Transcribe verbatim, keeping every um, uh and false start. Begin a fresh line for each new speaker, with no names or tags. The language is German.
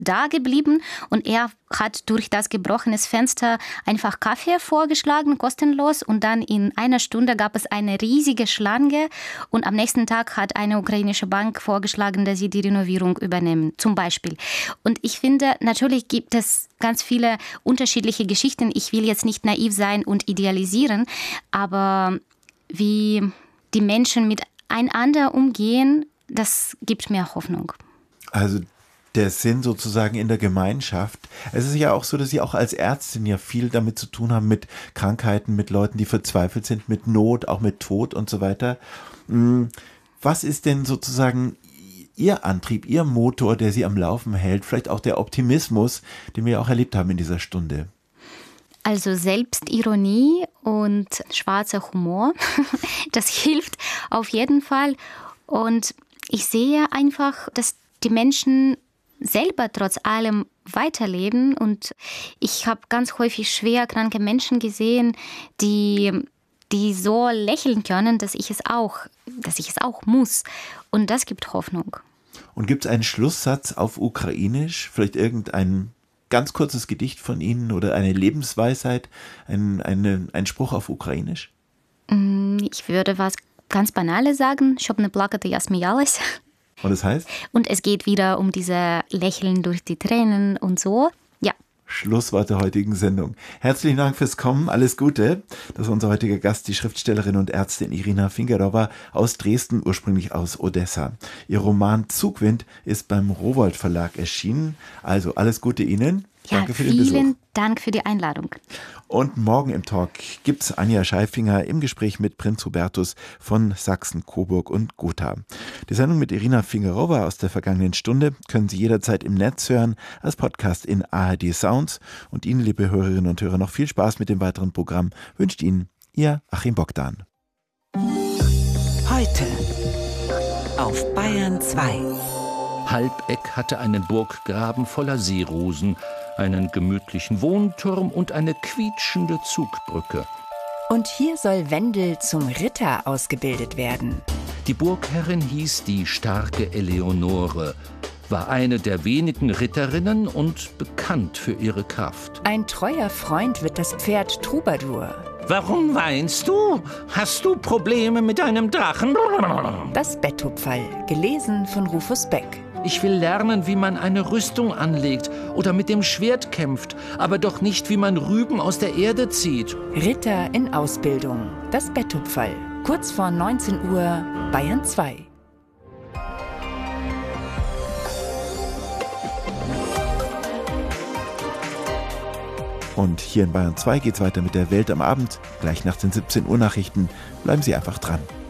da geblieben und er hat durch das gebrochene Fenster einfach Kaffee vorgeschlagen, kostenlos, und dann in einer Stunde gab es eine riesige Schlange und am nächsten Tag hat eine ukrainische Bank vorgeschlagen, dass sie die Renovierung übernehmen, zum Beispiel. Und ich finde, natürlich gibt es ganz viele unterschiedliche Geschichten. Ich will jetzt nicht naiv sein und idealisieren, aber wie die Menschen miteinander umgehen, das gibt mir Hoffnung.
Also der Sinn sozusagen in der Gemeinschaft. Es ist ja auch so, dass Sie auch als Ärztin ja viel damit zu tun haben, mit Krankheiten, mit Leuten, die verzweifelt sind, mit Not, auch mit Tod und so weiter. Was ist denn sozusagen Ihr Antrieb, Ihr Motor, der Sie am Laufen hält? Vielleicht auch der Optimismus, den wir auch erlebt haben in dieser Stunde.
Also Selbstironie und schwarzer Humor, das hilft auf jeden Fall. Und ich sehe einfach, dass die Menschen selber trotz allem weiterleben. Und ich habe ganz häufig schwer kranke Menschen gesehen, die, die so lächeln können, dass ich es auch, dass ich es auch muss. Und das gibt Hoffnung.
Und gibt es einen Schlusssatz auf Ukrainisch? Vielleicht irgendein ganz kurzes Gedicht von Ihnen oder eine Lebensweisheit, ein, eine, ein Spruch auf Ukrainisch?
Ich würde was ganz Banales sagen. Щоб не плакати, я сміялась.
Und das heißt?
Und es geht wieder um diese Lächeln durch die Tränen und so. Ja.
Schlusswort der heutigen Sendung. Herzlichen Dank fürs Kommen, alles Gute. Das ist unser heutiger Gast, die Schriftstellerin und Ärztin Irina Fingerowa aus Dresden, ursprünglich aus Odessa. Ihr Roman Zugwind ist beim Rowohlt Verlag erschienen. Also alles Gute Ihnen.
Ja,
danke für den Besuch.
Vielen Dank für die Einladung.
Und morgen im Talk gibt's Anja Scheifinger im Gespräch mit Prinz Hubertus von Sachsen, Coburg und Gotha. Die Sendung mit Irina Fingerowa aus der vergangenen Stunde können Sie jederzeit im Netz hören, als Podcast in A R D Sounds. Und Ihnen, liebe Hörerinnen und Hörer, noch viel Spaß mit dem weiteren Programm wünscht Ihnen Ihr Achim Bogdan.
Heute auf Bayern zwei.
Halbegg hatte einen Burggraben voller Seerosen, einen gemütlichen Wohnturm und eine quietschende Zugbrücke.
Und hier soll Wendel zum Ritter ausgebildet werden.
Die Burgherrin hieß die starke Eleonore, war eine der wenigen Ritterinnen und bekannt für ihre Kraft.
Ein treuer Freund wird das Pferd Troubadour.
Warum weinst du? Hast du Probleme mit einem Drachen?
Das Betthupferl, gelesen von Rufus Beck.
Ich will lernen, wie man eine Rüstung anlegt oder mit dem Schwert kämpft, aber doch nicht, wie man Rüben aus der Erde zieht.
Ritter in Ausbildung, das Betthupferl, kurz vor neunzehn Uhr, Bayern zwei.
Und hier in Bayern zwei geht's weiter mit der Welt am Abend, gleich nach den siebzehn Uhr Nachrichten. Bleiben Sie einfach dran.